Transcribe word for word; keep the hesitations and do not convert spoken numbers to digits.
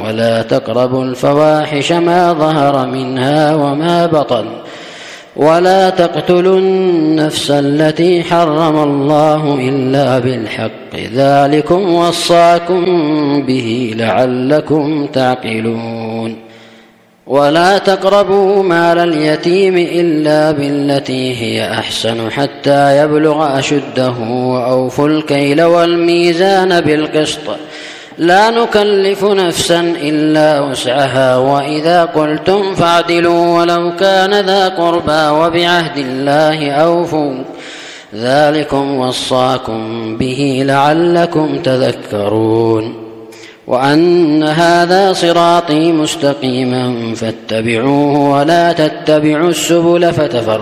ولا تقربوا الفواحش ما ظهر منها وما بطن ولا تقتلوا النفس التي حرم الله إلا بالحق ذلكم وصاكم به لعلكم تعقلون ولا تقربوا مال اليتيم إلا بالتي هي أحسن حتى يبلغ أشده وأوفوا الكيل والميزان بالقسط لا نكلف نفسا إلا وسعها وإذا قلتم فاعدلوا ولو كان ذا قربى وبعهد الله أوفوا ذلكم وصاكم به لعلكم تذكرون وأن هذا صراطي مستقيما فاتبعوه ولا تتبعوا السبل فتفرقوا